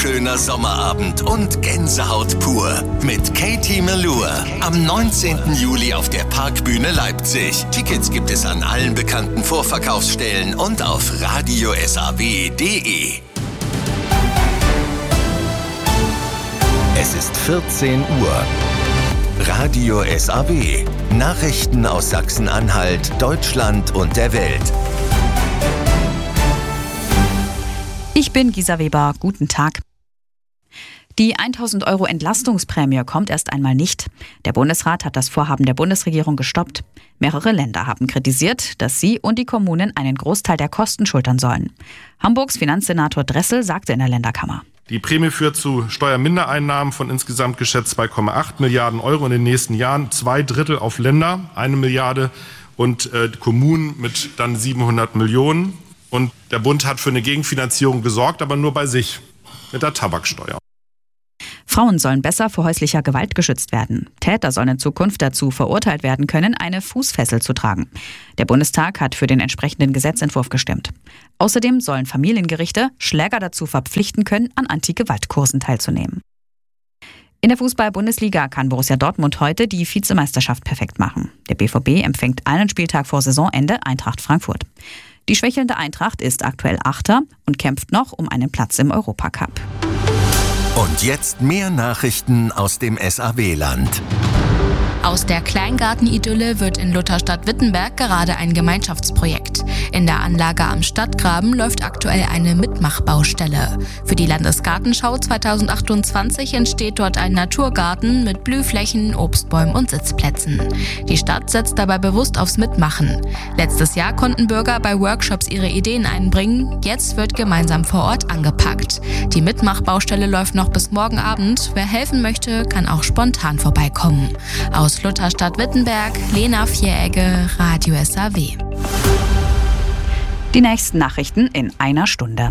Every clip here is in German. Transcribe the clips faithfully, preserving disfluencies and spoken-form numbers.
wunderschöner Sommerabend und Gänsehaut pur mit Katie Melua am neunzehnten Juli auf der Parkbühne Leipzig. Tickets gibt es an allen bekannten Vorverkaufsstellen und auf radio s a w punkt d e. Es ist vierzehn Uhr. Radio S A W. Nachrichten aus Sachsen-Anhalt, Deutschland und der Welt. Ich bin Gisa Weber. Guten Tag. Die tausend Euro Entlastungsprämie kommt erst einmal nicht. Der Bundesrat hat das Vorhaben der Bundesregierung gestoppt. Mehrere Länder haben kritisiert, dass sie und die Kommunen einen Großteil der Kosten schultern sollen. Hamburgs Finanzsenator Dressel sagte in der Länderkammer: Die Prämie führt zu Steuermindereinnahmen von insgesamt geschätzt zwei Komma acht Milliarden Euro in den nächsten Jahren. Zwei Drittel auf Länder, eine Milliarde und äh, Kommunen mit dann siebenhundert Millionen. Und der Bund hat für eine Gegenfinanzierung gesorgt, aber nur bei sich mit der Tabaksteuer. Frauen sollen besser vor häuslicher Gewalt geschützt werden. Täter sollen in Zukunft dazu verurteilt werden können, eine Fußfessel zu tragen. Der Bundestag hat für den entsprechenden Gesetzentwurf gestimmt. Außerdem sollen Familiengerichte Schläger dazu verpflichten können, an Anti-Gewalt-Kursen teilzunehmen. In der Fußball-Bundesliga kann Borussia Dortmund heute die Vizemeisterschaft perfekt machen. Der B V B empfängt einen Spieltag vor Saisonende Eintracht Frankfurt. Die schwächelnde Eintracht ist aktuell Achter und kämpft noch um einen Platz im Europacup. Und jetzt mehr Nachrichten aus dem S A W-Land. Aus der Kleingartenidylle wird in Lutherstadt-Wittenberg gerade ein Gemeinschaftsprojekt. In der Anlage am Stadtgraben läuft aktuell eine Mitmachbaustelle. Für die Landesgartenschau zweitausendachtundzwanzig entsteht dort ein Naturgarten mit Blühflächen, Obstbäumen und Sitzplätzen. Die Stadt setzt dabei bewusst aufs Mitmachen. Letztes Jahr konnten Bürger bei Workshops ihre Ideen einbringen. Jetzt wird gemeinsam vor Ort angepackt. Die Mitmachbaustelle läuft noch bis morgen Abend. Wer helfen möchte, kann auch spontan vorbeikommen. Aus Lutherstadt-Wittenberg, Lena Vieregge, Radio S A W. Die nächsten Nachrichten in einer Stunde.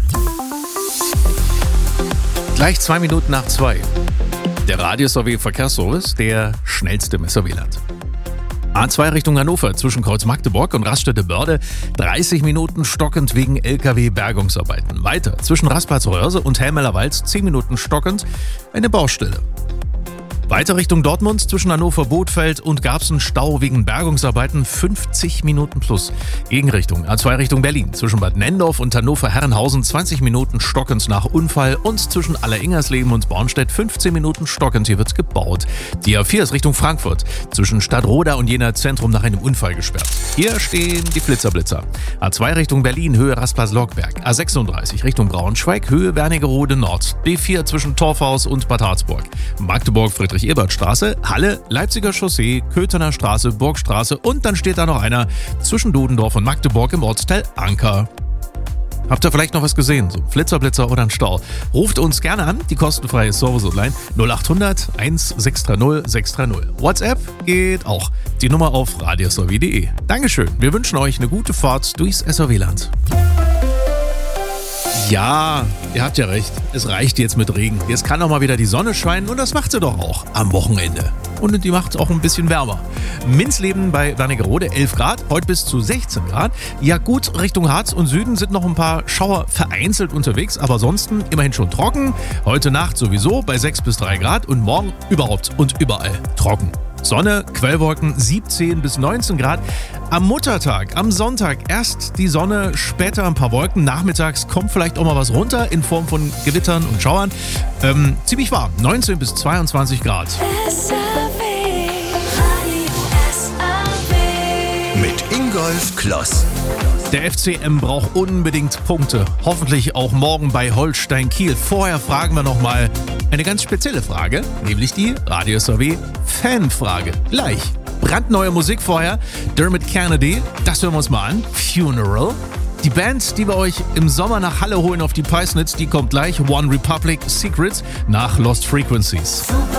Gleich zwei Minuten nach zwei. Der Radio S A W Verkehrsservice, der schnellste im S A W-Land. A zwei Richtung Hannover zwischen Kreuz Magdeburg und Raststätte-Börde dreißig Minuten stockend wegen L K W-Bergungsarbeiten. Weiter zwischen Rastplatz-Röhrse und Helmeler-Wald zehn Minuten stockend eine Baustelle. Weiter Richtung Dortmund zwischen Hannover-Bothfeld und Garbsen Stau wegen Bergungsarbeiten fünfzig Minuten plus. Gegenrichtung A zwei Richtung Berlin zwischen Bad Nenndorf und Hannover-Herrenhausen zwanzig Minuten stockend nach Unfall und zwischen Alleringersleben und Bornstedt fünfzehn Minuten stockend. Hier wird gebaut. Die A vier ist Richtung Frankfurt zwischen Stadtroda und Jena Zentrum nach einem Unfall gesperrt. Hier stehen die Flitzer-Blitzer. A zwei Richtung Berlin Höhe Rastplatz-Lockberg. A sechsunddreißig Richtung Braunschweig Höhe Wernigerode Nord. B vier zwischen Torfhaus und Bad Harzburg. Magdeburg Friedrich Ebertstraße, Halle, Leipziger Chaussee, Köthener Straße, Burgstraße und dann steht da noch einer zwischen Dodendorf und Magdeburg im Ortsteil Anker. Habt ihr vielleicht noch was gesehen? So ein Flitzerblitzer oder ein Stau? Ruft uns gerne an, die kostenfreie Service-Hotline null acht hundert eins sechs drei null sechs drei null. WhatsApp geht auch. Die Nummer auf radio s a w punkt d e. Dankeschön, wir wünschen euch eine gute Fahrt durchs S A W-Land. Ja, ihr habt ja recht. Es reicht jetzt mit Regen. Jetzt kann auch mal wieder die Sonne scheinen und das macht sie doch auch am Wochenende. Und die macht auch ein bisschen wärmer. Minzleben bei Wernigerode elf Grad, heute bis zu sechzehn Grad. Ja gut, Richtung Harz und Süden sind noch ein paar Schauer vereinzelt unterwegs, aber ansonsten immerhin schon trocken. Heute Nacht sowieso bei sechs bis drei Grad und morgen überhaupt und überall trocken. Sonne, Quellwolken siebzehn bis neunzehn Grad. Am Muttertag, am Sonntag erst die Sonne, später ein paar Wolken. Nachmittags kommt vielleicht auch mal was runter in Form von Gewittern und Schauern. Ähm, ziemlich warm, neunzehn bis zweiundzwanzig Grad. Mit Ingolf Kloss. Der F C M braucht unbedingt Punkte. Hoffentlich auch morgen bei Holstein Kiel. Vorher fragen wir noch mal eine ganz spezielle Frage, nämlich die Radio S A W Fanfrage. Gleich. Brandneue Musik vorher. Dermot Kennedy, das hören wir uns mal an. Funeral. Die Band, die wir euch im Sommer nach Halle holen auf die Peisnitz, die kommt gleich. One Republic Secrets nach Lost Frequencies.